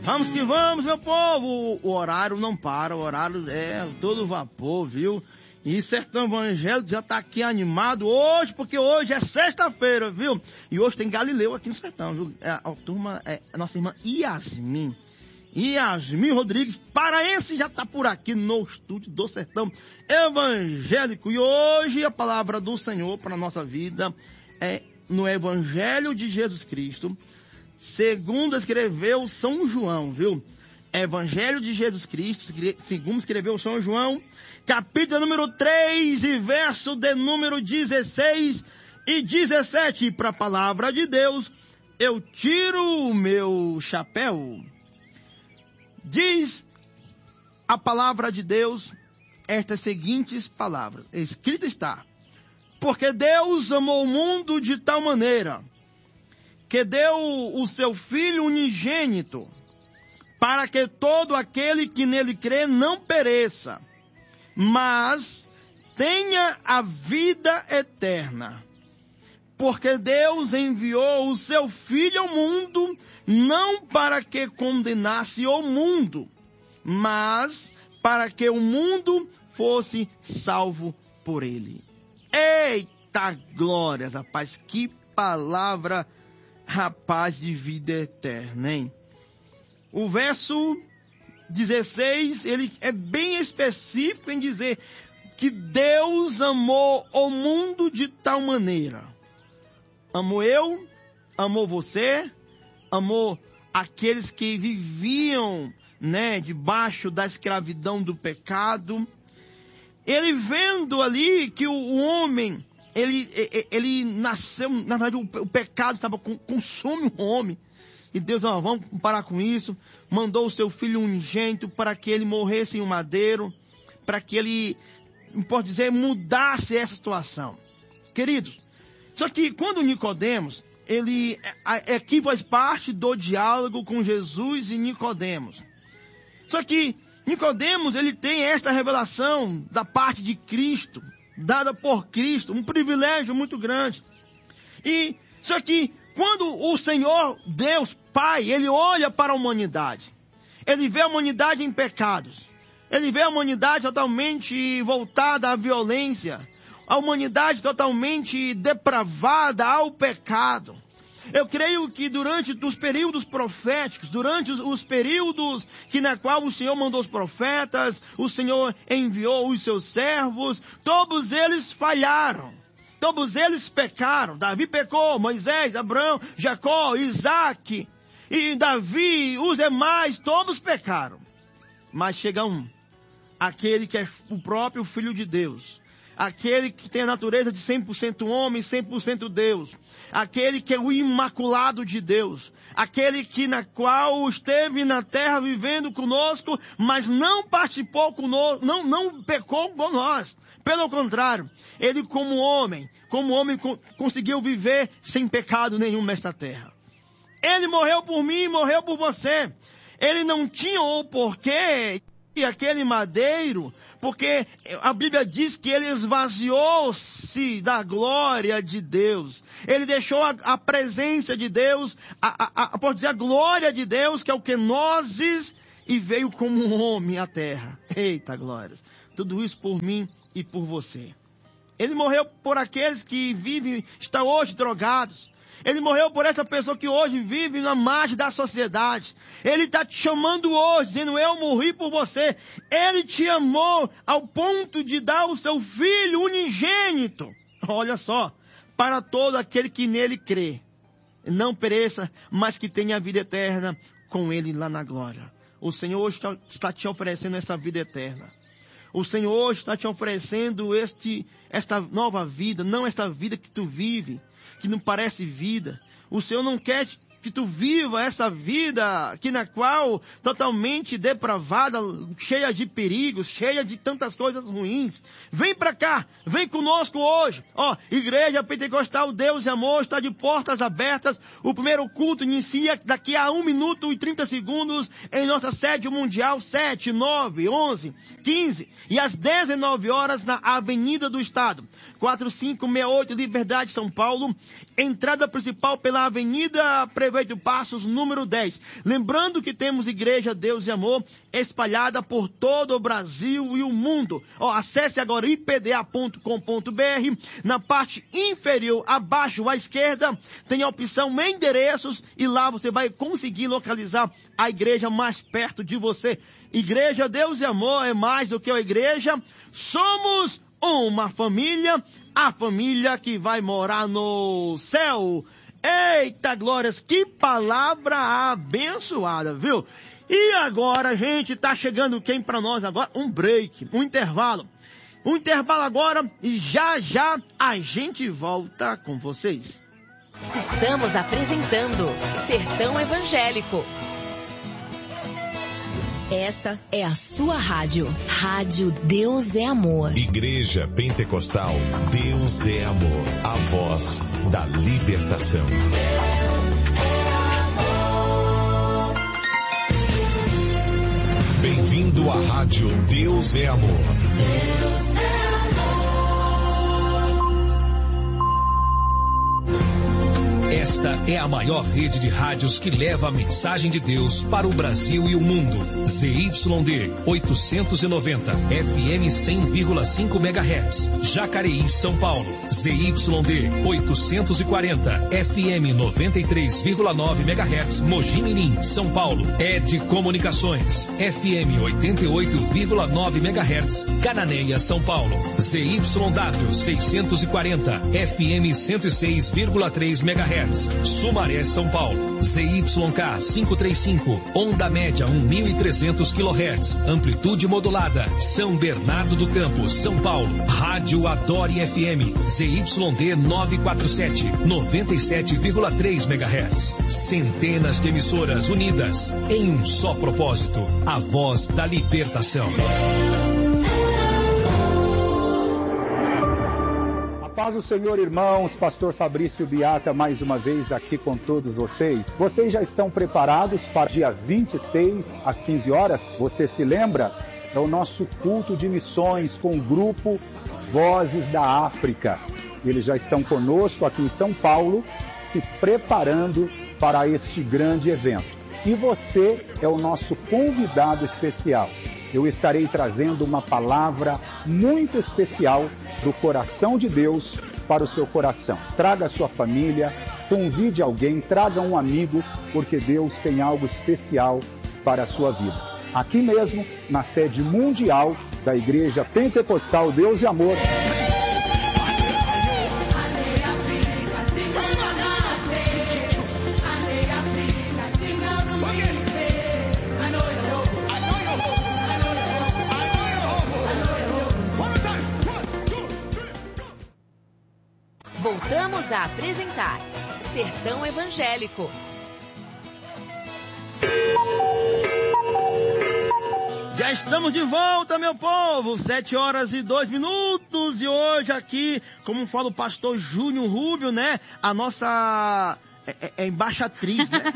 Vamos que vamos, meu povo. O horário não para, o horário é todo vapor, viu? E Sertão Evangélico já tá aqui animado hoje, porque hoje é sexta-feira, viu? E hoje tem Galileu aqui no Sertão, viu? A turma é a nossa irmã Yasmin Rodrigues, paraense, já tá por aqui no estúdio do Sertão Evangélico. E hoje a palavra do Senhor para a nossa vida é no Evangelho de Jesus Cristo, segundo escreveu São João, viu? Evangelho de Jesus Cristo, segundo escreveu São João, capítulo número 3 e verso de número 16 e 17. Para a palavra de Deus, eu tiro o meu chapéu. Diz a palavra de Deus estas seguintes palavras. Escrito está: porque Deus amou o mundo de tal maneira que deu o seu Filho unigênito, para que todo aquele que nele crê não pereça, mas tenha a vida eterna. Porque Deus enviou o seu Filho ao mundo, não para que condenasse o mundo, mas para que o mundo fosse salvo por ele. Eita glórias, rapaz, que palavra, rapaz, de vida eterna, hein? O verso 16, ele é bem específico em dizer que Deus amou o mundo de tal maneira. Amou eu, amou você, amou aqueles que viviam, debaixo da escravidão do pecado. Ele vendo ali que o homem, ele nasceu, na verdade o pecado consome o homem. E Deus, vamos parar com isso, mandou o seu Filho unigênito para que ele morresse em um madeiro, para que ele, pode dizer, mudasse essa situação. Queridos, só que quando Nicodemos, ele aqui faz parte do diálogo com Jesus e Nicodemos. Só que Nicodemos, ele tem esta revelação da parte de Cristo, dada por Cristo, um privilégio muito grande. E só que quando o Senhor, Deus Pai, ele olha para a humanidade, ele vê a humanidade em pecados, ele vê a humanidade totalmente voltada à violência, a humanidade totalmente depravada ao pecado. Eu creio que durante os períodos proféticos, durante os períodos na qual o Senhor mandou os profetas, o Senhor enviou os seus servos, todos eles falharam. Todos eles pecaram. Davi pecou, Moisés, Abraão, Jacó, Isaac e Davi, os demais, todos pecaram. Mas chega aquele que é o próprio Filho de Deus, aquele que tem a natureza de 100% homem, 100% Deus, aquele que é o imaculado de Deus, aquele que na qual esteve na terra vivendo conosco, mas não participou conosco, não pecou com nós. Pelo contrário, ele como homem conseguiu viver sem pecado nenhum nesta terra. Ele morreu por mim, morreu por você. Ele não tinha o porquê de aquele madeiro, porque a Bíblia diz que ele esvaziou-se da glória de Deus. Ele deixou a presença de Deus, pode dizer, a glória de Deus, que é o que nós, e veio como um homem à terra. Eita glórias! Tudo isso por mim e por você. Ele morreu por aqueles que estão hoje drogados. Ele morreu por essa pessoa que hoje vive na margem da sociedade. Ele está te chamando hoje, dizendo: eu morri por você. Ele te amou ao ponto de dar o seu Filho unigênito. Olha só, para todo aquele que nele crê, não pereça, mas que tenha a vida eterna com ele lá na glória. O Senhor hoje está te oferecendo essa vida eterna. O Senhor hoje está te oferecendo esta nova vida, não esta vida que tu vive, que não parece vida. O Senhor não quer que tu viva essa vida na qual totalmente depravada, cheia de perigos, cheia de tantas coisas ruins. Vem para cá, vem conosco hoje. Igreja Pentecostal Deus e Amor está de portas abertas. O primeiro culto inicia daqui a 1 minuto e 30 segundos em nossa sede mundial, 7, 9, 11, 15 e às 19 horas na Avenida do Estado, 4568 Liberdade, São Paulo. Entrada principal pela Avenida Prevenção Feito Passos, número 10. Lembrando que temos Igreja Deus e Amor espalhada por todo o Brasil e o mundo. Acesse agora ipda.com.br. Na parte inferior, abaixo à esquerda, tem a opção Endereços e lá você vai conseguir localizar a igreja mais perto de você. Igreja Deus e Amor é mais do que a igreja. Somos uma família, a família que vai morar no céu. Eita glórias, que palavra abençoada, viu? E agora, gente, tá chegando quem para nós agora? Um break, um intervalo. Um intervalo agora e já já a gente volta com vocês. Estamos apresentando Sertão Evangélico. Esta é a sua rádio. Rádio Deus é Amor. Igreja Pentecostal Deus é Amor. A voz da libertação. Bem-vindo à Rádio Deus é Amor. Deus é amor. Esta é a maior rede de rádios que leva a mensagem de Deus para o Brasil e o mundo. ZYD 890, FM 100,5 MHz. Jacareí, São Paulo. ZYD 840, FM 93,9 MHz. Mogi Mirim, São Paulo. ED Comunicações, FM 88,9 MHz. Cananéia, São Paulo. ZYW 640, FM 106,3 MHz. Sumaré, São Paulo. ZYK 535, onda média 1.300 kHz, amplitude modulada. São Bernardo do Campo, São Paulo. Rádio Adore FM, ZYD 947, 97,3 MHz. Centenas de emissoras unidas em um só propósito, a voz da libertação. Paz do Senhor, irmãos, pastor Fabrício Biata mais uma vez aqui com todos vocês. Vocês já estão preparados para dia 26 às 15 horas? Você se lembra? É o nosso culto de missões com o grupo Vozes da África. Eles já estão conosco aqui em São Paulo, se preparando para este grande evento. E você é o nosso convidado especial. Eu estarei trazendo uma palavra muito especial do coração de Deus para o seu coração. Traga a sua família, convide alguém, traga um amigo, porque Deus tem algo especial para a sua vida. Aqui mesmo, na sede mundial da Igreja Pentecostal Deus e Amor. Voltamos a apresentar Sertão Evangélico. Já estamos de volta, meu povo, 7h02. E hoje aqui, como fala o pastor Júnior Rubio, né? A nossa embaixatriz, né?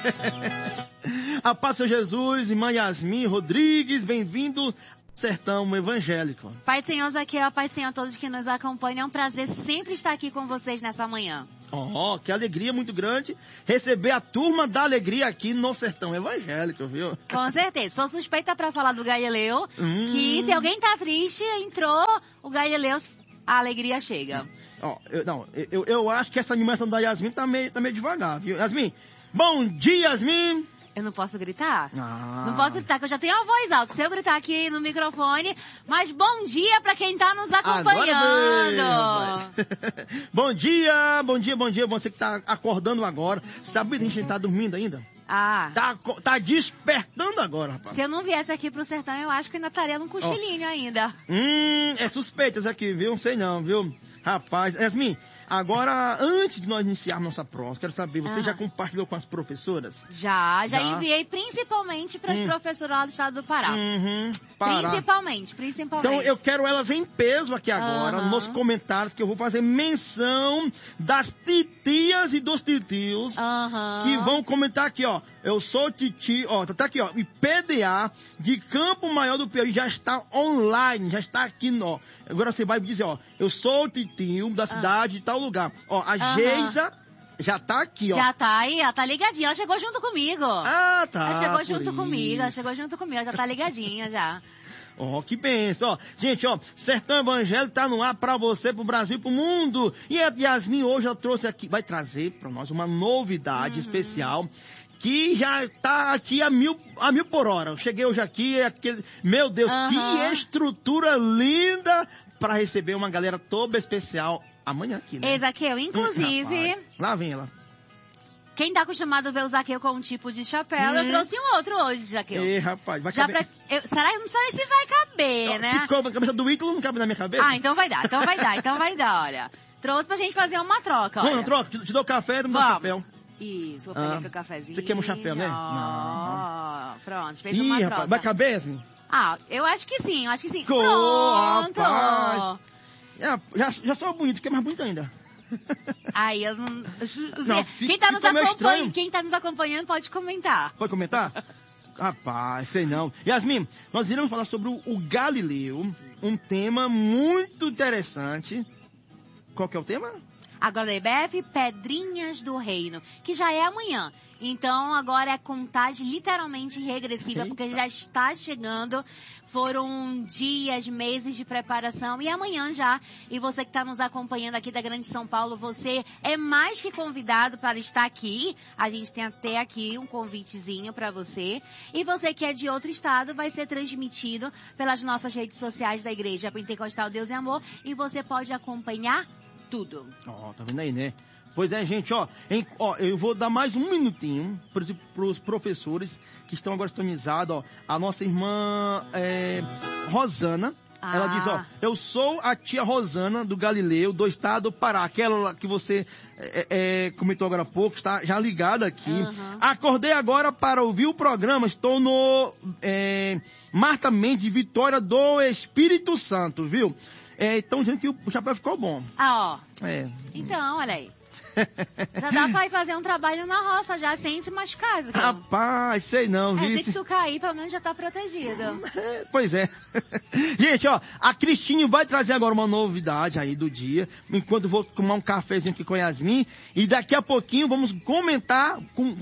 A paz do Senhor Jesus, irmã Yasmin Rodrigues, bem-vindos. Sertão Evangélico. Pai do Senhor Zaqueu, Pai do Senhor a todos que nos acompanham. É um prazer sempre estar aqui com vocês nessa manhã. Que alegria muito grande receber a turma da alegria aqui no Sertão Evangélico, viu? Com certeza. Sou suspeita para falar do Galileu, que se alguém tá triste, entrou o Galileu, a alegria chega. Eu acho que essa animação da Yasmin tá meio devagar, viu? Yasmin, bom dia, Yasmin! Eu não posso gritar? Não posso gritar, que eu já tenho a voz alta. Se eu gritar aqui no microfone, mas bom dia para quem tá nos acompanhando. Bom dia, você que tá acordando agora. Sabe que a gente tá dormindo ainda? Tá despertando agora, rapaz. Se eu não viesse aqui pro sertão, eu acho que ainda estaria num cochilinho ainda. É suspeita isso aqui, viu? Não sei não, viu? Rapaz, Yasmin, agora, antes de nós iniciarmos nossa prova, quero saber, você já compartilhou com as professoras? Já enviei principalmente para as professoras lá do estado do Pará. Pará. Principalmente. Então, eu quero elas em peso aqui agora, nos comentários, que eu vou fazer menção das titias e dos titios, que vão comentar aqui, ó. Eu sou titi, ó, tá aqui, ó, IPDA de Campo Maior do Piauí já está online, já está aqui, ó. Agora você vai dizer, ó, eu sou o titio da cidade de tal lugar. Ó, a Geisa já tá aqui, ó. Já tá aí, ela tá ligadinha. Ela chegou junto comigo. Ah, tá. Ela chegou junto comigo, ela já tá ligadinha já. Ó, que benção, ó. Gente, ó, Sertão Evangélico tá no ar pra você, pro Brasil e pro mundo. E a Yasmin hoje ela trouxe aqui, vai trazer pra nós uma novidade especial, que já tá aqui a mil por hora. Eu cheguei hoje aqui, meu Deus, que estrutura linda pra receber uma galera toda especial amanhã aqui, né? Zaqueu, inclusive... Rapaz, lá vem ela. Quem tá acostumado a ver o Zaqueu com um tipo de chapéu, eu trouxe um outro hoje, Zaqueu. Rapaz, vai caber. Não sei se vai caber, né? Se coube a cabeça do Ícaro, não cabe na minha cabeça? Ah, então vai dar, olha. Trouxe pra gente fazer uma troca, olha. Vamos, troca, te dou café, tu me dá o chapéu. Isso, vou pegar aqui o cafezinho. Você quer um chapéu, né? Não. Pronto, fez uma troca. Rapaz, vai caber, assim? Ah, eu acho que sim. Pronto. Rapaz. Já sou bonito, fiquei mais bonito ainda. Aí, quem tá nos acompanhando pode comentar. Pode comentar? Rapaz, sei não. Yasmin, nós iremos falar sobre o Galileu, um tema muito interessante. Qual que é o tema? Agora, EBF, Pedrinhas do Reino, que já é amanhã. Então, agora é contagem literalmente regressiva, porque já está chegando. Foram dias, meses de preparação e amanhã já. E você que está nos acompanhando aqui da Grande São Paulo, você é mais que convidado para estar aqui. A gente tem até aqui um convitezinho para você. E você que é de outro estado, vai ser transmitido pelas nossas redes sociais da Igreja Pentecostal Deus e Amor. E você pode acompanhar tudo. Ó, tá vendo aí, né? Pois é, gente, ó, eu vou dar mais um minutinho para os professores que estão agora sintonizados, ó. A nossa irmã Rosana, ela diz, ó, eu sou a tia Rosana do Galileu, do estado do Pará, aquela que você comentou agora há pouco, está já ligada aqui. Acordei agora para ouvir o programa, estou no Marta Mendes, Vitória do Espírito Santo, viu? Estão dizendo que o chapéu ficou bom. Então, olha aí. Já dá pra ir fazer um trabalho na roça já, sem se machucar. Rapaz, sei não, viu? Se tu cair, pelo menos já tá protegido. Pois é. Gente, ó, a Cristine vai trazer agora uma novidade aí do dia, enquanto eu vou tomar um cafezinho aqui com a Yasmin, e daqui a pouquinho vamos comentar,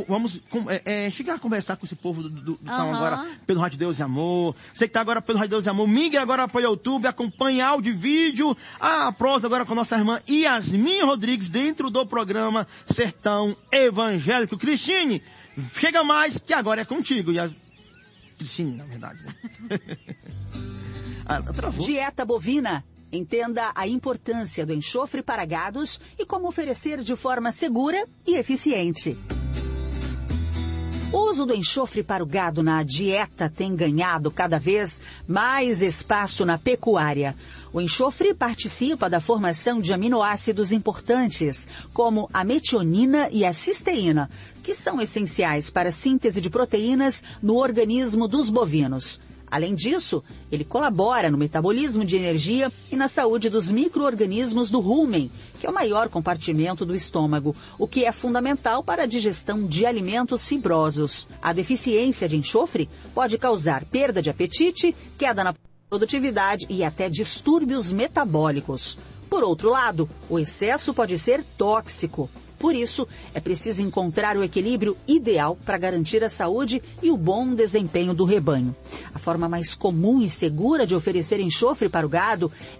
chegar a conversar com esse povo do tá agora pelo Rádio Deus e Amor. Você que tá agora pelo Rádio Deus e Amor, migre agora para o YouTube, acompanhe áudio e vídeo, a prosa agora com a nossa irmã Yasmin Rodrigues, dentro do programa Sertão Evangélico. Cristine, chega mais, que agora é contigo. Cristine, na verdade. Né? Travou. Dieta bovina. Entenda a importância do enxofre para gados e como oferecer de forma segura e eficiente. O uso do enxofre para o gado na dieta tem ganhado cada vez mais espaço na pecuária. O enxofre participa da formação de aminoácidos importantes, como a metionina e a cisteína, que são essenciais para a síntese de proteínas no organismo dos bovinos. Além disso, ele colabora no metabolismo de energia e na saúde dos micro-organismos do rumen, que é o maior compartimento do estômago, o que é fundamental para a digestão de alimentos fibrosos. A deficiência de enxofre pode causar perda de apetite, queda na produtividade e até distúrbios metabólicos. Por outro lado, o excesso pode ser tóxico. Por isso, é preciso encontrar o equilíbrio ideal para garantir a saúde e o bom desempenho do rebanho. A forma mais comum e segura de oferecer enxofre para o gado